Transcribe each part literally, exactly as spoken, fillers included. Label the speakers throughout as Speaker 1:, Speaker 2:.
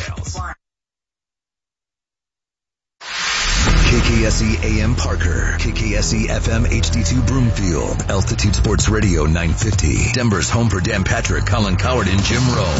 Speaker 1: K K S E A M Parker, K K S E F M H D two Broomfield, Altitude Sports Radio nine fifty, Denver's home for Dan Patrick, Colin Coward, and Jim Rome.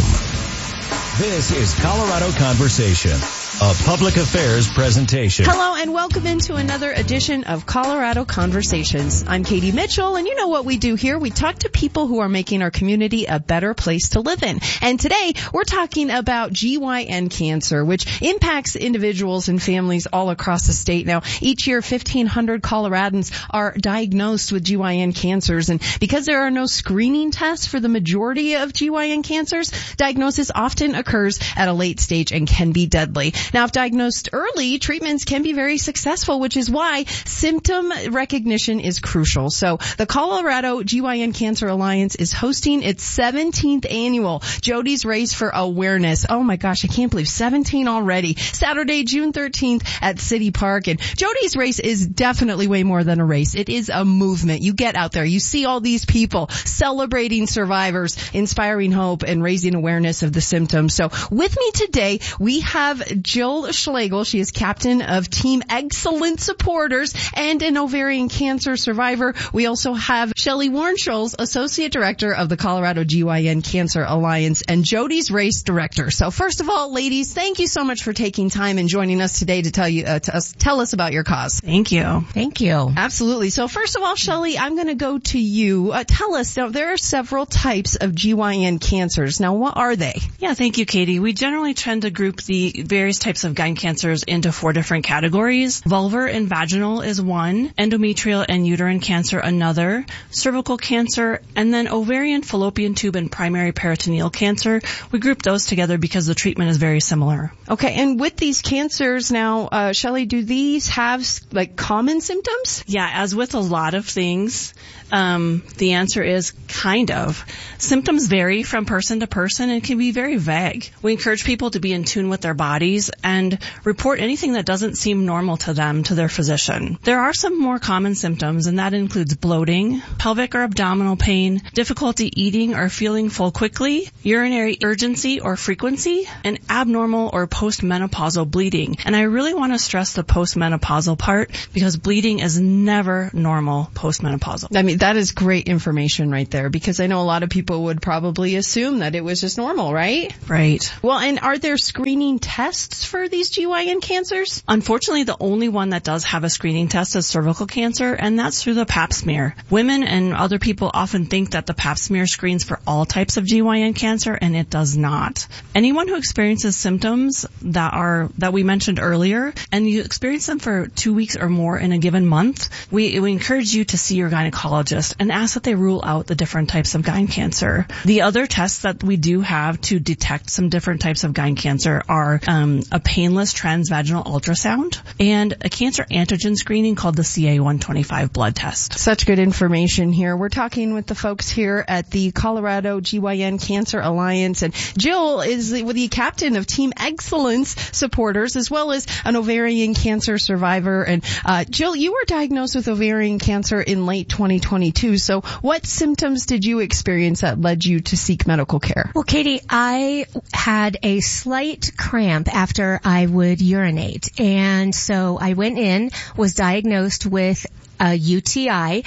Speaker 2: This is Colorado Conversation, a public affairs presentation.
Speaker 3: Hello and welcome into another edition of Colorado Conversations. I'm Katie Mitchell, and you know what we do here. We talk to people who are making our community a better place to live in. And today we're talking about G Y N cancer, which impacts individuals and families all across the state. Now, each year fifteen hundred Coloradans are diagnosed with G Y N cancers, and because there are no screening tests for the majority of G Y N cancers, diagnosis often occurs at a late stage and can be deadly. Now, if diagnosed early, treatments can be very successful, which is why symptom recognition is crucial. So the Colorado G Y N Cancer Alliance is hosting its seventeenth annual Jody's Race for Awareness. Oh my gosh, I can't believe seventeen already. Saturday, June thirteenth at City Park. And Jody's Race is definitely way more than a race. It is a movement. You get out there, you see all these people celebrating survivors, inspiring hope, and raising awareness of the symptoms. So with me today, we have Jill Schlegel. She is captain of Team Excellent Supporters and an ovarian cancer survivor. We also have Shelley Warnschulz, associate director of the Colorado G Y N Cancer Alliance and Jody's Race director. So first of all, ladies, thank you so much for taking time and joining us today to tell you, uh, to us, tell us about your cause.
Speaker 4: Thank you.
Speaker 3: Thank you. Absolutely. So first of all, Shelley, I'm going to go to you. Uh, tell us, now there are several types of G Y N cancers. Now, what are they?
Speaker 4: Yeah, thank you, Katie. We generally tend to group the various types of gyn cancers into four different categories. Vulvar and vaginal is one, endometrial and uterine cancer another, cervical cancer, and then ovarian, fallopian tube, and primary peritoneal cancer. We group those together because the treatment is very similar.
Speaker 3: Okay, and with these cancers now, uh, Shelley, do these have like common symptoms?
Speaker 4: Yeah, as with a lot of things, um, the answer is kind of. Symptoms vary from person to person and can be very vague. We encourage people to be in tune with their bodies and report anything that doesn't seem normal to them to their physician. There are some more common symptoms, and that includes bloating, pelvic or abdominal pain, difficulty eating or feeling full quickly, urinary urgency or frequency, and abnormal or postmenopausal bleeding. And I really want to stress the postmenopausal part because bleeding is never normal postmenopausal.
Speaker 3: I mean, that is great information right there, because I know a lot of people would probably assume that it was just normal, right?
Speaker 4: Right.
Speaker 3: Well, and are there screening tests for these G Y N cancers?
Speaker 4: Unfortunately, the only one that does have a screening test is cervical cancer, and that's through the pap smear. Women and other people often think that the pap smear screens for all types of G Y N cancer, and it does not. Anyone who experiences symptoms that are that we mentioned earlier, and you experience them for two weeks or more in a given month, we, we encourage you to see your gynecologist and ask that they rule out the different types of gyn cancer. The other tests that we do have to detect some different types of gyn cancer are um, a painless transvaginal ultrasound and a cancer antigen screening called the C A one twenty-five blood test.
Speaker 3: Such good information here. We're talking with the folks here at the Colorado G Y N Cancer Alliance, and Jill is the, the captain of Team Excellence Supporters, as well as an ovarian cancer survivor. And uh, Jill, you were diagnosed with ovarian cancer in late twenty twenty-two. So what symptoms did you experience that led you to seek medical care?
Speaker 5: Well, Katie, I had a slight cramp after I would urinate. And so I went in, was diagnosed with a U T I,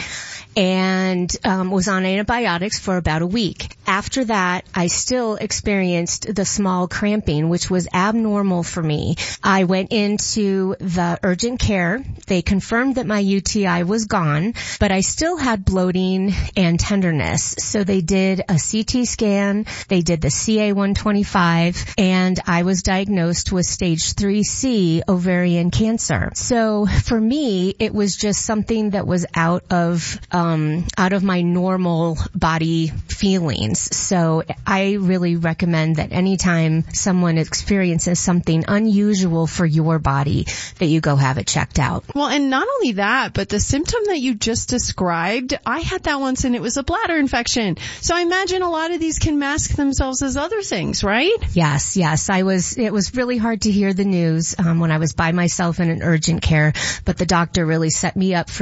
Speaker 5: and um, was on antibiotics for about a week. After that, I still experienced the small cramping, which was abnormal for me. I went into the urgent care. They confirmed that my U T I was gone, but I still had bloating and tenderness. So they did a C T scan, they did the C A one twenty-five, and I was diagnosed with stage three C ovarian cancer. So for me, it was just something that was out of um out of my normal body feelings. So I really recommend that anytime someone experiences something unusual for your body, that you go have it checked out.
Speaker 3: Well, and not only that, but the symptom that you just described, I had that once, and it was a bladder infection. So I imagine a lot of these can mask themselves as other things, right?
Speaker 5: Yes, yes. I was, it was really hard to hear the news um, when I was by myself in an urgent care, but the doctor really set me up for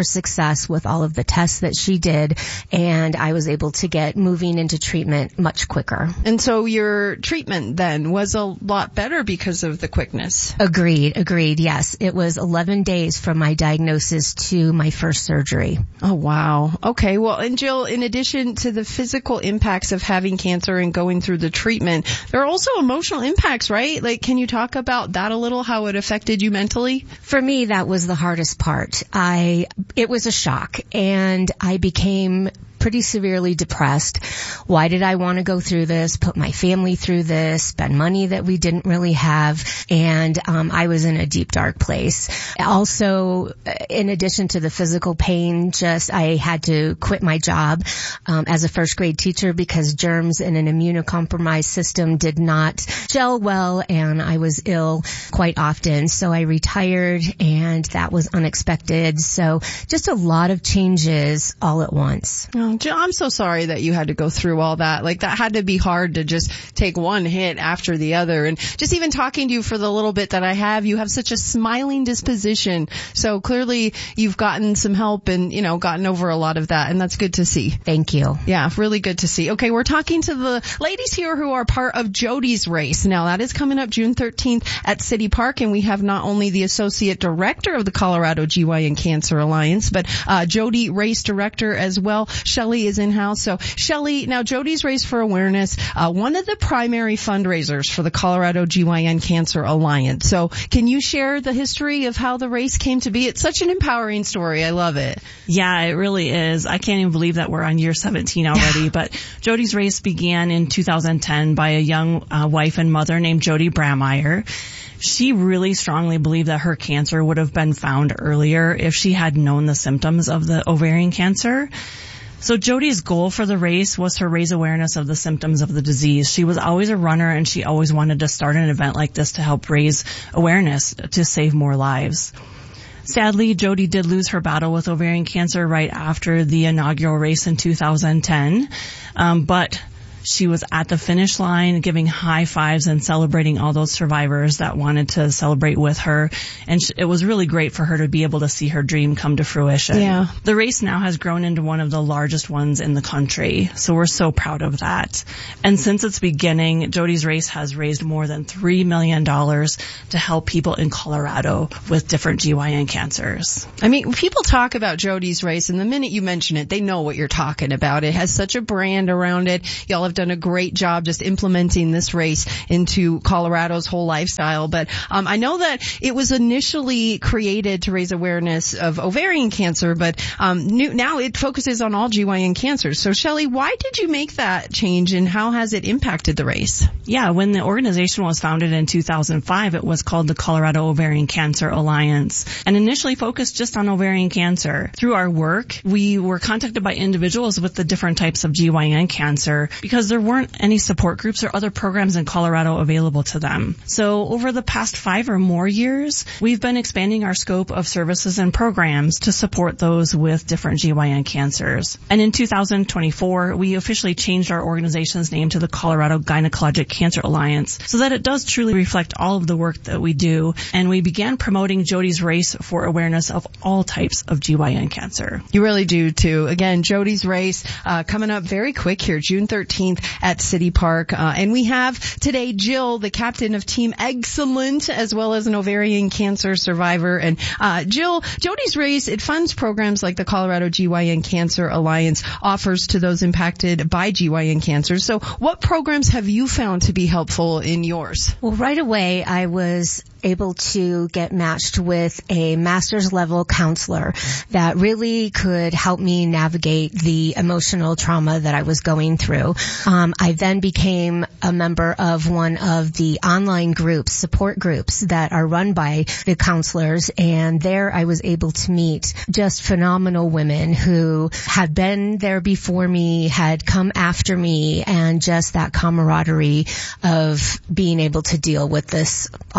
Speaker 5: success with all of the tests that she did, and I was able to get moving into treatment much quicker.
Speaker 3: And so your treatment then was a lot better because of the quickness.
Speaker 5: Agreed, agreed, yes. It was eleven days from my diagnosis to my first surgery.
Speaker 3: Oh, wow. Okay, well, and Jill, in addition to the physical impacts of having cancer and going through the treatment, there are also emotional impacts, right? Like, can you talk about that a little, how it affected you mentally?
Speaker 5: For me, that was the hardest part. I, it was a shock, and I became pretty severely depressed. Why did I want to go through this, put my family through this, spend money that we didn't really have? And um, I was in a deep, dark place. Also, in addition to the physical pain, just I had to quit my job um, as a first grade teacher because germs in an immunocompromised system did not gel well, and I was ill quite often. So I retired, and that was unexpected. So just a lot of changes all at once.
Speaker 3: Oh, Jill, I'm so sorry that you had to go through all that. Like, that had to be hard to just take one hit after the other. And just even talking to you for the little bit that I have, you have such a smiling disposition. So clearly you've gotten some help and, you know, gotten over a lot of that. And that's good to see.
Speaker 5: Thank you.
Speaker 3: Yeah, really good to see. Okay, we're talking to the ladies here who are part of Jody's Race. Now, that is coming up June thirteenth at City Park. And we have not only the Associate Director of the Colorado G Y N Cancer Alliance, but uh Jody Race Director as well. Shelly is in-house. So, Shelly, now Jody's Race for Awareness, uh, one of the primary fundraisers for the Colorado G Y N Cancer Alliance. So, can you share the history of how the race came to be? It's such an empowering story. I love it.
Speaker 4: Yeah, it really is. I can't even believe that we're on year seventeen already. But Jody's Race began in two thousand ten by a young uh, wife and mother named Jody Brameyer. She really strongly believed that her cancer would have been found earlier if she had known the symptoms of the ovarian cancer. So Jody's goal for the race was to raise awareness of the symptoms of the disease. She was always a runner, and she always wanted to start an event like this to help raise awareness to save more lives. Sadly, Jody did lose her battle with ovarian cancer right after the inaugural race in two thousand ten, um, but she was at the finish line giving high fives and celebrating all those survivors that wanted to celebrate with her. And sh- it was really great for her to be able to see her dream come to fruition.
Speaker 3: Yeah.
Speaker 4: The race now has grown into one of the largest ones in the country. So we're so proud of that. And since its beginning, Jody's Race has raised more than three million dollars to help people in Colorado with different G Y N cancers.
Speaker 3: I mean, people talk about Jody's Race, and the minute you mention it, they know what you're talking about. It has such a brand around it. Y'all have done a great job just implementing this race into Colorado's whole lifestyle. But um, I know that it was initially created to raise awareness of ovarian cancer, but um, new, now it focuses on all G Y N cancers. So, Shelly, why did you make that change, and how has it impacted the race?
Speaker 4: Yeah, when the organization was founded in two thousand five, it was called the Colorado Ovarian Cancer Alliance, and initially focused just on ovarian cancer. Through our work, we were contacted by individuals with the different types of G Y N cancer because there weren't any support groups or other programs in Colorado available to them. So over the past five or more years, we've been expanding our scope of services and programs to support those with different G Y N cancers. And in two thousand twenty-four, we officially changed our organization's name to the Colorado Gynecologic Cancer Alliance so that it does truly reflect all of the work that we do. And we began promoting Jody's Race for awareness of all types of G Y N cancer.
Speaker 3: You really do, too. Again, Jody's Race uh, coming up very quick here, June thirteenth at City Park. Uh, and we have today Jill, the captain of Team Excellent, as well as an ovarian cancer survivor. And uh, Jill, Jody's Race, it funds programs like the Colorado G Y N Cancer Alliance offers to those impacted by G Y N cancer. So what programs have you found to be helpful in yours?
Speaker 5: Well, right away, I was able to get matched with a master's level counselor that really could help me navigate the emotional trauma that I was going through. Um, I then became a member of one of the online groups, support groups that are run by the counselors, and there I was able to meet just phenomenal women who had been there before me, had come after me, and just that camaraderie of being able to deal with this awful disease.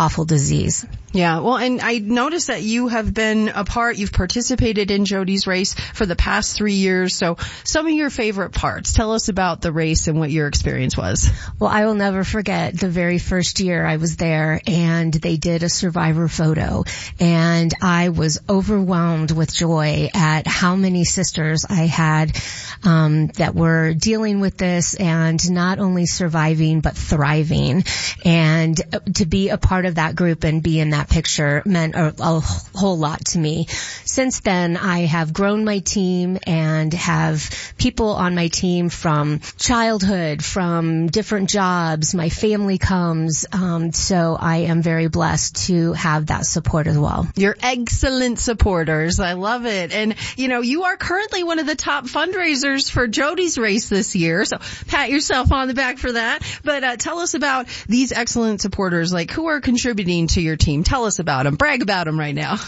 Speaker 5: disease.
Speaker 3: Yeah, well, and I noticed that you have been a part, you've participated in Jody's Race for the past three years. So some of your favorite parts, tell us about the race and what your experience was.
Speaker 5: Well, I will never forget the very first year I was there, and they did a survivor photo, and I was overwhelmed with joy at how many sisters I had um, that were dealing with this and not only surviving but thriving. And to be a part of that group and be in that picture meant a, a whole lot to me. Since then, I have grown my team and have people on my team from childhood, from different jobs. My family comes, um, so I am very blessed to have that support as well.
Speaker 3: You're excellent supporters. I love it. And, you know, you are currently one of the top fundraisers for Jody's Race this year, so pat yourself on the back for that. But uh, tell us about these excellent supporters, like who are contributing to your team. Tell us about them. Brag about them right now.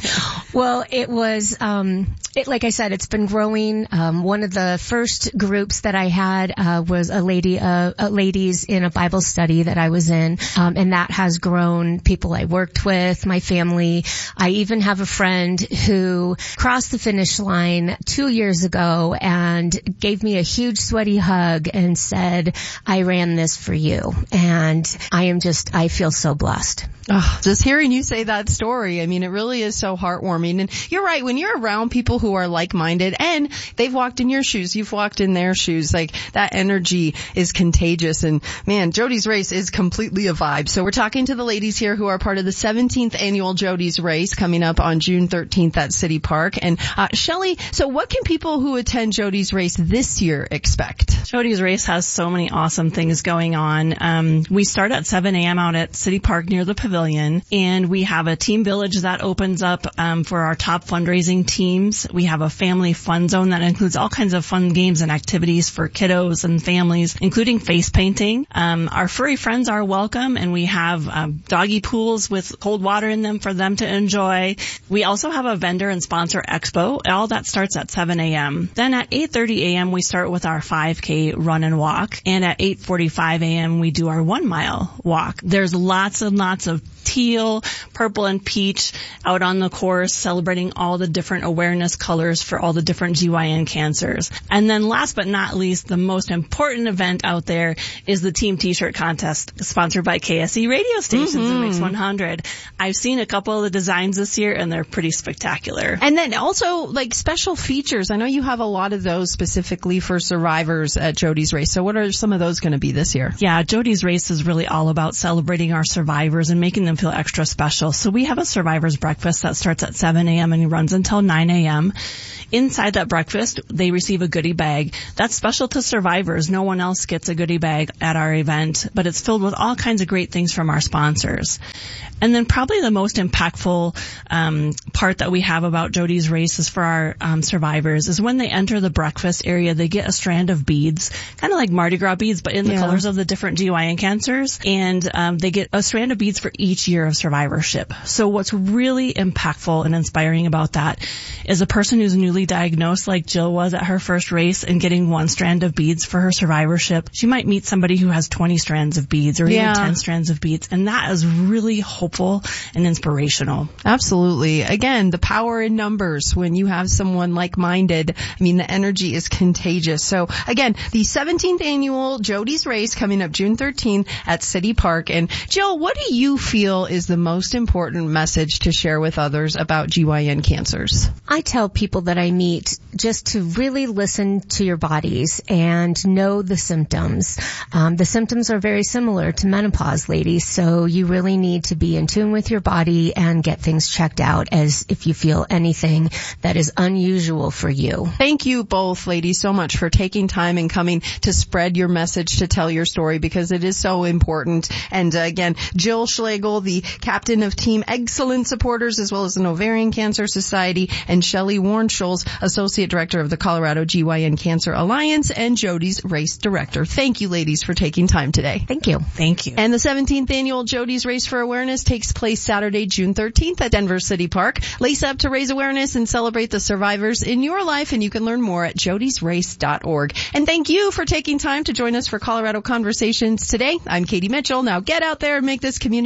Speaker 5: Well, it was, um, it, like I said, it's been growing. Um, one of the first groups that I had uh, was a lady, uh, uh, ladies in a Bible study that I was in, um, and that has grown. People I worked with, my family. I even have a friend who crossed the finish line two years ago and gave me a huge sweaty hug and said, "I ran this for you," and I am just, I feel so blessed.
Speaker 3: Oh, just hearing you say that story, I mean, it really is so heartwarming. And you're right, when you're around people who are like-minded and they've walked in your shoes, you've walked in their shoes, like that energy is contagious. And man, Jody's Race is completely a vibe. So we're talking to the ladies here who are part of the seventeenth annual Jody's Race coming up on June thirteenth at City Park. And uh, Shelly, so what can people who attend Jody's Race this year expect?
Speaker 4: Jody's Race has so many awesome things going on. Um, we start at seven a.m. out at City Park near the pavilion. And we have a team village that opens up um, for our top fundraising teams. We have a family fun zone that includes all kinds of fun games and activities for kiddos and families, including face painting. Um, our furry friends are welcome, and we have um, doggy pools with cold water in them for them to enjoy. We also have a vendor and sponsor expo. All that starts at seven a.m. Then at eight thirty a.m. we start with our five K run and walk, and at eight forty-five a.m. we do our one mile walk. There's lots and lots of teal, purple, and peach out on the course, celebrating all the different awareness colors for all the different G Y N cancers. And then last but not least, the most important event out there is the Team T-shirt contest, sponsored by K S E Radio Stations mm-hmm. and Mix one hundred. I've seen a couple of the designs this year, and they're pretty spectacular.
Speaker 3: And then also, like, special features. I know you have a lot of those specifically for survivors at Jody's Race. So what are some of those going to be this year?
Speaker 4: Yeah, Jody's Race is really all about celebrating our survivors and making them feel extra special. So we have a survivor's breakfast that starts at seven a.m. and runs until nine a.m. Inside that breakfast, they receive a goodie bag. That's special to survivors. No one else gets a goodie bag at our event, but it's filled with all kinds of great things from our sponsors. And then probably the most impactful um, part that we have about Jody's Race is for our um, survivors is when they enter the breakfast area, they get a strand of beads, kind of like Mardi Gras beads, but in the yeah. colors of the different G Y N cancers. And um, they get a strand of beads for each year of survivorship. So what's really impactful and inspiring about that is a person who's newly diagnosed, like Jill was at her first race, and getting one strand of beads for her survivorship. She might meet somebody who has twenty strands of beads or yeah. even ten strands of beads. And that is really hopeful and inspirational.
Speaker 3: Absolutely. Again, the power in numbers when you have someone like-minded. I mean, the energy is contagious. So again, the seventeenth annual Jody's Race coming up June thirteenth at City Park. And Jill, what do you feel is the most important message to share with others about G Y N cancers?
Speaker 5: I tell people that I meet just to really listen to your bodies and know the symptoms. Um, the symptoms are very similar to menopause, ladies, so you really need to be in tune with your body and get things checked out as if you feel anything that is unusual for you.
Speaker 3: Thank you both, ladies, so much for taking time and coming to spread your message, to tell your story, because it is so important. And uh, again, Jill Schlegel, the captain of Team Excellent Supporters, as well as an Ovarian Cancer Society, and Shelly Warnschulz, associate director of the Colorado G Y N Cancer Alliance and Jody's Race director. Thank you, ladies, for taking time today.
Speaker 5: Thank you.
Speaker 4: Thank you.
Speaker 3: And the seventeenth annual Jody's Race for Awareness takes place Saturday, June thirteenth at Denver City Park. Lace up to raise awareness and celebrate the survivors in your life, and you can learn more at jodys race dot org. And thank you for taking time to join us for Colorado Conversations today. I'm Katie Mitchell. Now get out there and make this community a better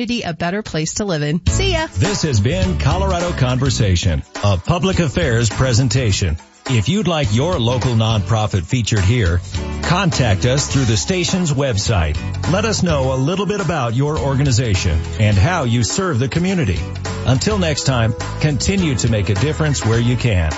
Speaker 3: better place to live in. See ya.
Speaker 2: This has been Colorado Conversation, a public affairs presentation. If you'd like your local nonprofit featured here, contact us through the station's website. Let us know a little bit about your organization and how you serve the community. Until next time, continue to make a difference where you can.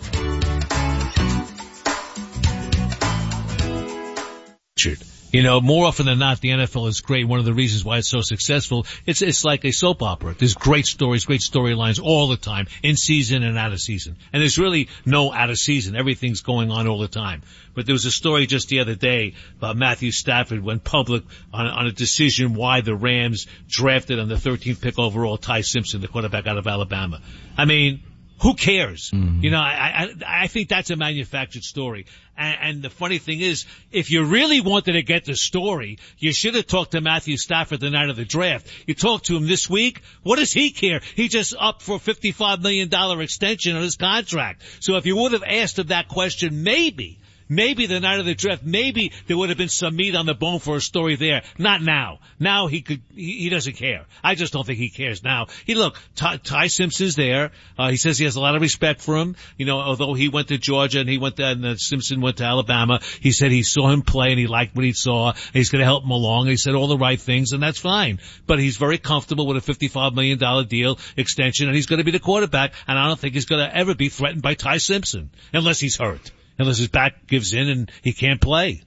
Speaker 6: You know, more often than not, the N F L is great. One of the reasons why it's so successful, it's it's like a soap opera. There's great stories, great storylines all the time, in season and out of season. And there's really no out of season. Everything's going on all the time. But there was a story just the other day about Matthew Stafford went public on, on a decision why the Rams drafted on the thirteenth pick overall Ty Simpson, the quarterback out of Alabama. I mean, who cares? Mm-hmm. You know, I, I, I think that's a manufactured story. And, and the funny thing is, if you really wanted to get the story, you should have talked to Matthew Stafford the night of the draft. You talked to him this week. What does he care? He just upped for a fifty-five million dollars extension on his contract. So if you would have asked him that question, maybe, maybe the night of the draft, maybe there would have been some meat on the bone for a story there. Not now. Now he could, he, he doesn't care. I just don't think he cares now. He, look, Ty, Ty Simpson's there. Uh, he says he has a lot of respect for him. You know, although he went to Georgia and he went to, and uh, Simpson went to Alabama, he said he saw him play and he liked what he saw and he's going to help him along. He said all the right things and that's fine. But he's very comfortable with a fifty-five million dollars deal extension and he's going to be the quarterback and I don't think he's going to ever be threatened by Ty Simpson unless he's hurt. Unless his back gives in and he can't play.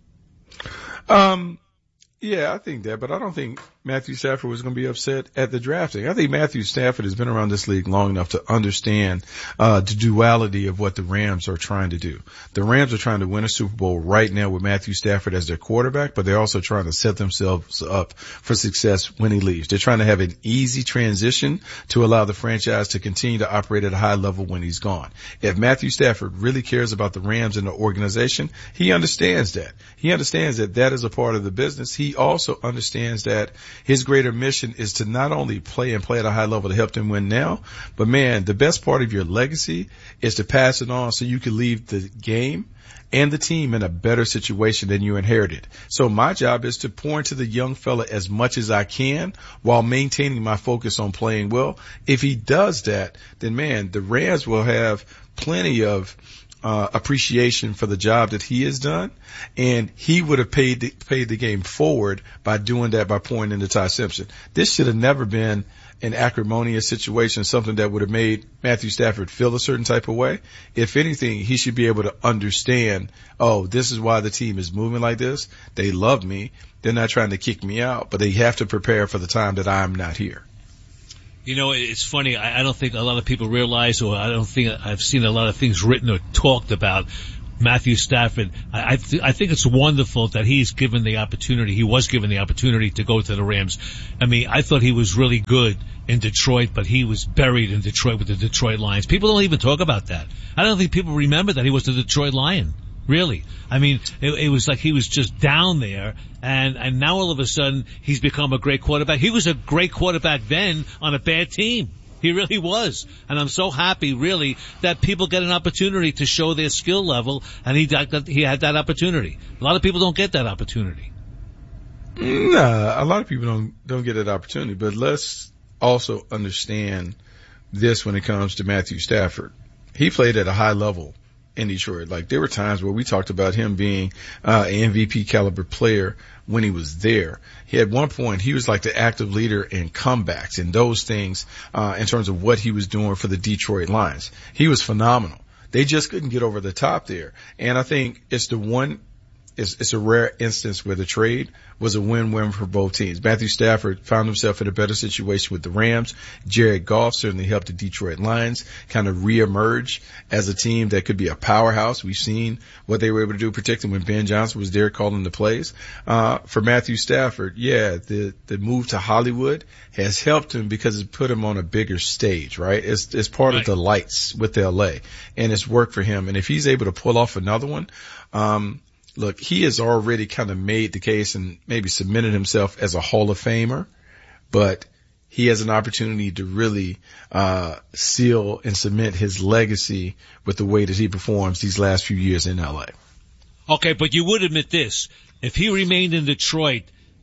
Speaker 7: Um, yeah, I think that, but I don't think Matthew Stafford was going to be upset at the drafting. I think Matthew Stafford has been around this league long enough to understand uh the duality of what the Rams are trying to do. The Rams are trying to win a Super Bowl right now with Matthew Stafford as their quarterback, but they're also trying to set themselves up for success when he leaves. They're trying to have an easy transition to allow the franchise to continue to operate at a high level when he's gone. If Matthew Stafford really cares about the Rams and the organization, he understands that. He understands that that is a part of the business. He also understands that his greater mission is to not only play and play at a high level to help them win now, but man, the best part of your legacy is to pass it on so you can leave the game and the team in a better situation than you inherited. So my job is to pour into the young fella as much as I can while maintaining my focus on playing well. If he does that, then man, the Rams will have plenty of Uh, appreciation for the job that he has done, and he would have paid the, paid the game forward by doing that, by pouring into Ty Simpson. This should have never been an acrimonious situation, something that would have made Matthew Stafford feel a certain type of way. If anything, he should be able to understand, oh, this is why the team is moving like this. They love me. They're not trying to kick me out, but they have to prepare for the time that I'm not here.
Speaker 6: You know, it's funny. I, I don't think a lot of people realize, or I don't think I've seen a lot of things written or talked about Matthew Stafford. I, I, th- I think it's wonderful that he's given the opportunity. He was given the opportunity to go to the Rams. I mean, I thought he was really good in Detroit, but he was buried in Detroit with the Detroit Lions. People don't even talk about that. I don't think people remember that he was the Detroit Lion. Really. I mean, it, it was like he was just down there, and, and now all of a sudden he's become a great quarterback. He was a great quarterback then on a bad team. He really was. And I'm so happy, really, that people get an opportunity to show their skill level, and he, that, he had that opportunity. A lot of people don't get that opportunity.
Speaker 7: Nah, a lot of people don't, don't get that opportunity, but let's also understand this when it comes to Matthew Stafford. He played at a high level in Detroit. Like, there were times where we talked about him being uh, an M V P caliber player when he was there. He at one point, he was like the active leader in comebacks and those things, uh, in terms of what he was doing for the Detroit Lions. He was phenomenal. They just couldn't get over the top there. And I think it's the one, it's, it's a rare instance where the trade was a win-win for both teams. Matthew Stafford found himself in a better situation with the Rams. Jared Goff certainly helped the Detroit Lions kind of reemerge as a team that could be a powerhouse. We've seen what they were able to do, particularly when Ben Johnson was there calling the plays. Uh, for Matthew Stafford, yeah, the, the move to Hollywood has helped him because it put him on a bigger stage, right? It's, it's part right. of the lights with L A, and it's worked for him. And if he's able to pull off another one, um, look, he has already kind of made the case and maybe cemented himself as a Hall of Famer, but he has an opportunity to really uh seal and cement his legacy with the way that he performs these last few years in L A.
Speaker 6: Okay, but you would admit this. If he remained in Detroit,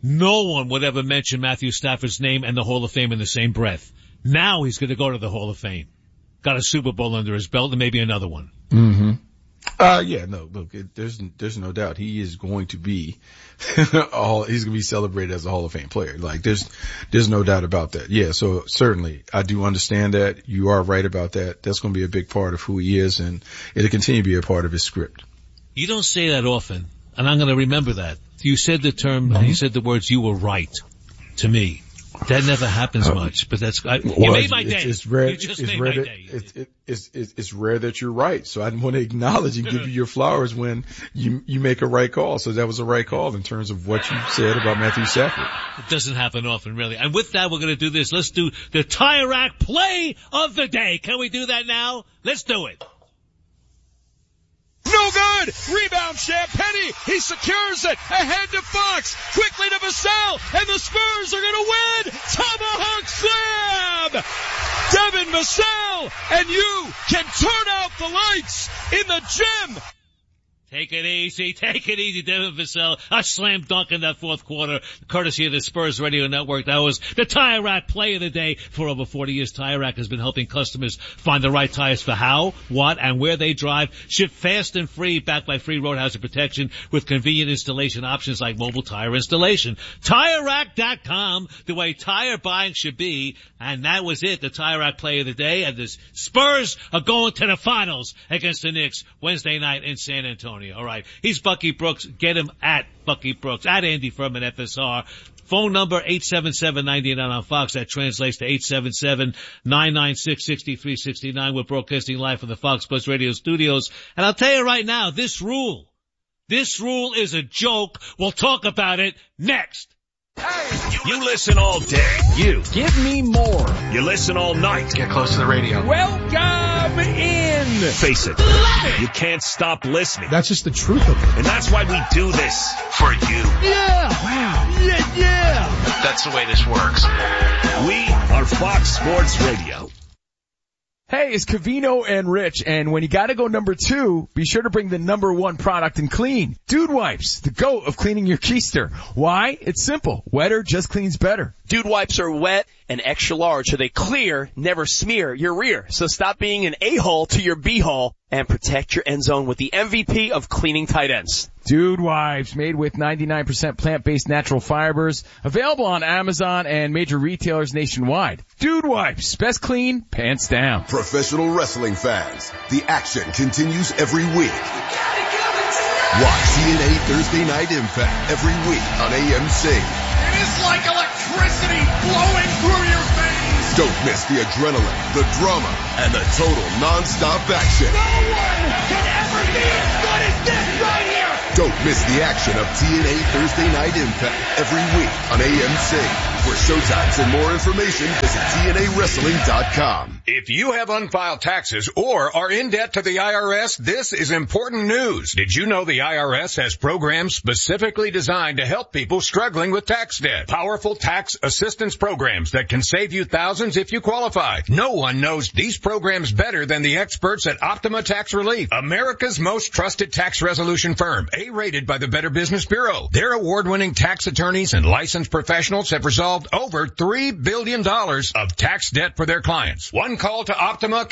Speaker 6: no one would ever mention Matthew Stafford's name and the Hall of Fame in the same breath. Now he's going to go to the Hall of Fame. Got a Super Bowl under his belt and maybe another one.
Speaker 7: Mm-hmm. Uh, yeah, no, look, it, there's, there's no doubt he is going to be, all, he's going to be celebrated as a Hall of Fame player. Like, there's, there's no doubt about that. Yeah, so certainly, I do understand that. You are right about that. That's going to be a big part of who he is, and it'll continue to be a part of his script.
Speaker 6: You don't say that often, and I'm going to remember that. You said the term, mm-hmm. and you said the words, you were right, to me. That never happens uh, much, but that's, I, you
Speaker 7: well,
Speaker 6: made my day.
Speaker 7: It's, it's rare,
Speaker 6: you just
Speaker 7: it's
Speaker 6: made
Speaker 7: rare
Speaker 6: my
Speaker 7: that,
Speaker 6: day.
Speaker 7: It's, it, it's, it's, it's rare that you're right. So I want to acknowledge and give you your flowers when you, you make a right call. So that was a right call in terms of what you said about Matthew Stafford.
Speaker 6: It doesn't happen often, really. And with that, we're going to do this. Let's do the Tire Rack play of the day. Can we do that now? Let's do it.
Speaker 8: No good! Rebound, Champagny. He secures it. Ahead to Fox. Quickly to Vassell. And the Spurs are going to win. Tomahawk slam! Devin Vassell. And you can turn out the lights in the gym.
Speaker 6: Take it easy, take it easy, Devin Vassell. A slam dunk in that fourth quarter, courtesy of the Spurs Radio Network. That was the Tire Rack play of the day. For over forty years, Tire Rack has been helping customers find the right tires for how, what, and where they drive. Ship fast and free, backed by free road hazard protection with convenient installation options like mobile tire installation. Tire Rack dot com, the way tire buying should be. And that was it, the Tire Rack play of the day. And the Spurs are going to the finals against the Knicks Wednesday night in San Antonio. All right. He's Bucky Brooks. Get him at Bucky Brooks, at Andy Furman F S R. Phone number eight seven seven, nine nine on Fox. That translates to eight seven seven, nine nine six, six three six nine. We're broadcasting live from the Fox Sports Radio studios. And I'll tell you right now, this rule, this rule is a joke. We'll talk about it next.
Speaker 9: Hey, you listen all day. You.
Speaker 10: Give me more.
Speaker 9: You listen all night.
Speaker 10: Get close to the radio.
Speaker 9: Welcome in. Face it. You can't stop listening.
Speaker 10: That's just the truth of it.
Speaker 9: And that's why we do this. For you.
Speaker 10: Yeah. Wow.
Speaker 9: Yeah, yeah.
Speaker 10: That's the way this works.
Speaker 9: We are Fox Sports Radio.
Speaker 11: Hey, it's Covino and Rich, and when you gotta go number two, be sure to bring the number one product in clean. Dude Wipes, the GOAT of cleaning your keister. Why? It's simple. Wetter just cleans better.
Speaker 12: Dude Wipes are wet and extra large, so they clear, never smear your rear. So stop being an a-hole to your b-hole and protect your end zone with the M V P of cleaning tight ends.
Speaker 11: Dude Wipes, made with ninety-nine percent plant-based natural fibers, available on Amazon and major retailers nationwide. Dude Wipes, best clean, pants down.
Speaker 13: Professional wrestling fans, the action continues every week. Watch T N A Thursday Night Impact every week on A M C.
Speaker 8: It is like electricity blowing through your veins.
Speaker 13: Don't miss the adrenaline, the drama, and the total non-stop action.
Speaker 8: No one can ever be as good as this right here.
Speaker 13: Don't miss the action of T N A Thursday Night Impact every week on A M C. For showtimes and more information, visit T N A wrestling dot com.
Speaker 14: If you have unfiled taxes or are in debt to the I R S, this is important news. Did you know the I R S has programs specifically designed to help people struggling with tax debt? Powerful tax assistance programs that can save you thousands if you qualify. No one knows these programs better than the experts at Optima Tax Relief, America's most trusted tax resolution firm, A-rated by the Better Business Bureau. Their award-winning tax attorneys and licensed professionals have resolved over three billion dollars of tax debt for their clients. One call to Optima